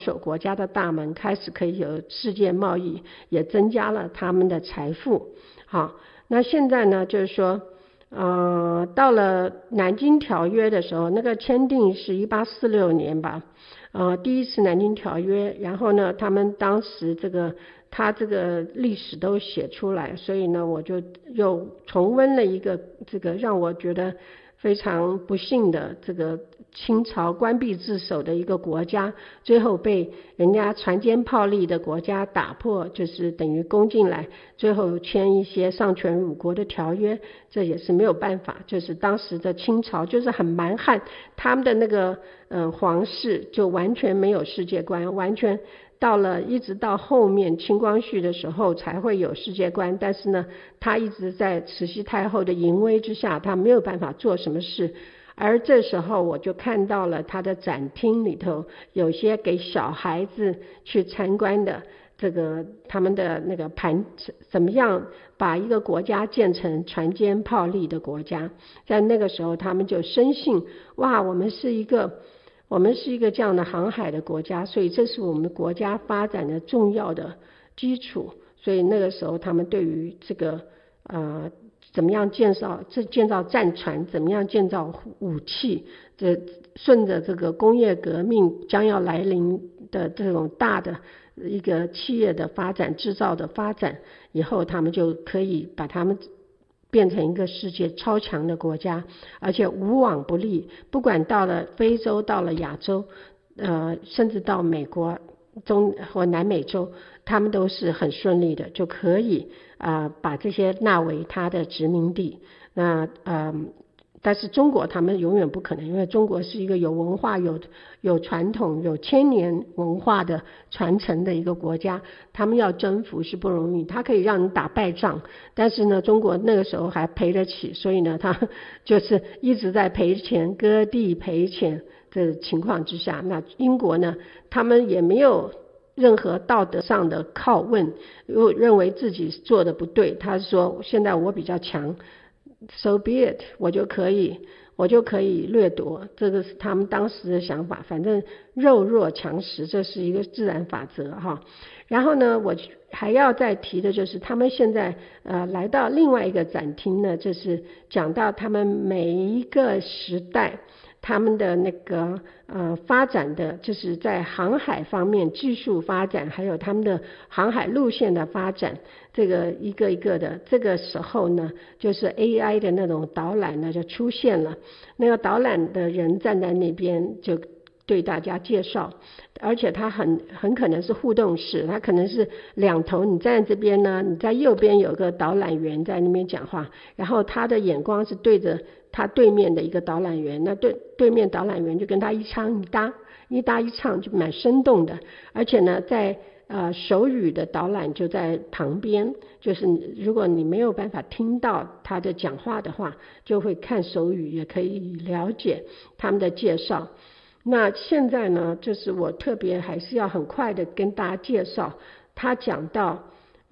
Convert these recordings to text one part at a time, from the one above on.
守国家的大门，开始可以有世界贸易，也增加了他们的财富。好，那现在呢，就是说到了南京条约的时候，那个签订是1846年吧，第一次南京条约，然后呢，他们当时他这个历史都写出来，所以呢，我就又重温了一个这个让我觉得非常不幸的这个清朝关闭自守的一个国家，最后被人家船坚炮利的国家打破，就是等于攻进来，最后签一些丧权辱国的条约，这也是没有办法，就是当时的清朝就是很蛮横，他们的那个皇室就完全没有世界观，完全一直到后面清光绪的时候才会有世界观，但是呢，他一直在慈禧太后的淫威之下，他没有办法做什么事。而这时候我就看到了他的展厅里头有些给小孩子去参观的这个他们的那个怎么样把一个国家建成船坚炮利的国家。在那个时候他们就深信，哇，我们是一个这样的航海的国家，所以这是我们国家发展的重要的基础。所以那个时候他们对于这个怎么样建造战船，怎么样建造武器，顺着这个工业革命将要来临的这种大的一个企业的发展，制造的发展以后，他们就可以把他们变成一个世界超强的国家，而且无往不利，不管到了非洲，到了亚洲，甚至到美国或南美洲，他们都是很顺利的，就可以把这些纳为他的殖民地。但是中国他们永远不可能，因为中国是一个有文化、有传统、有千年文化的传承的一个国家，他们要征服是不容易。他可以让你打败仗，但是呢，中国那个时候还赔得起，所以呢，他就是一直在赔钱，割地赔钱的情况之下，那英国呢，他们也没有任何道德上的拷问，又认为自己做的不对，他说现在我比较强，so be it， 我就可以掠夺，这个是他们当时的想法。反正弱肉强食，这是一个自然法则哈。然后呢，我还要再提的就是他们现在来到另外一个展厅呢，就是讲到他们每一个时代他们的那个发展的，就是在航海方面技术发展，还有他们的航海路线的发展，这个一个一个的。这个时候呢，就是 AI 的那种导览呢就出现了，那个导览的人站在那边就对大家介绍，而且他很可能是互动式，他可能是两头，你站在这边呢，你在右边有个导览员在那边讲话，然后他的眼光是对着他对面的一个导览员，那对面导览员就跟他一唱一搭一唱，就蛮生动的。而且呢，在手语的导览就在旁边，就是如果你没有办法听到他的讲话的话，就会看手语，也可以了解他们的介绍。那现在呢，就是我特别还是要很快的跟大家介绍，他讲到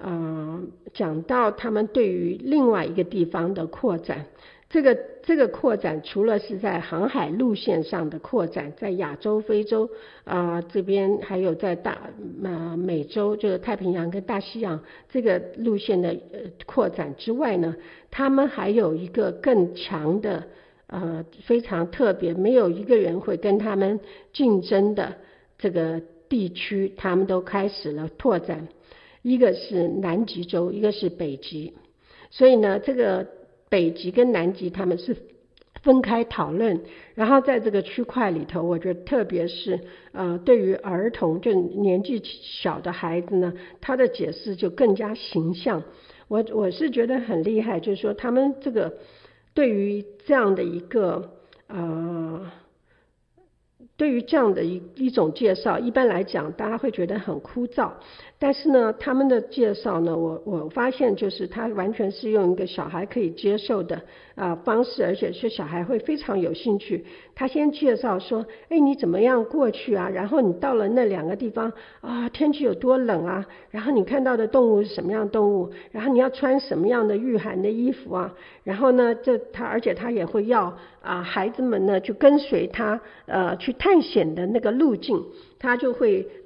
他们对于另外一个地方的扩展。这个扩展除了是在航海路线上的扩展，在亚洲、非洲这边，还有在美洲，就是太平洋跟大西洋这个路线的扩展之外呢，他们还有一个更强的非常特别，没有一个人会跟他们竞争的这个地区，他们都开始了拓展。一个是南极洲，一个是北极。所以呢，这个北极跟南极他们是分开讨论，然后在这个区块里头，我觉得特别是对于儿童，就年纪小的孩子呢，他的解释就更加形象。我是觉得很厉害，就是说他们这个对于这样的一个一种介绍，一般来讲大家会觉得很枯燥，但是呢，他们的介绍呢，我发现就是他完全是用一个小孩可以接受的方式，而且是小孩会非常有兴趣。他先介绍说，你怎么样过去啊？然后你到了那两个地方天气有多冷啊？然后你看到的动物是什么样的动物？然后你要穿什么样的御寒的衣服啊？然后呢，而且他也会要孩子们呢就跟随他去探险的那个路径，他就会